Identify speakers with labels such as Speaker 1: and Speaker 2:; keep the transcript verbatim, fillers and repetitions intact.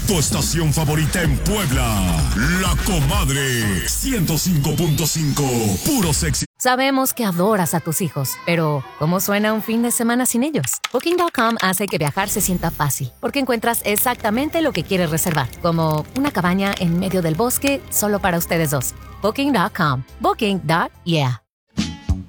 Speaker 1: Tu estación favorita en Puebla. La Comadre. ciento cinco punto cinco. Puro sexy.
Speaker 2: Sabemos que adoras a tus hijos, pero ¿cómo suena un fin de semana sin ellos? Booking punto com hace que viajar se sienta fácil, porque encuentras exactamente lo que quieres reservar, como una cabaña en medio del bosque solo para ustedes dos. Booking punto com. Booking. Yeah.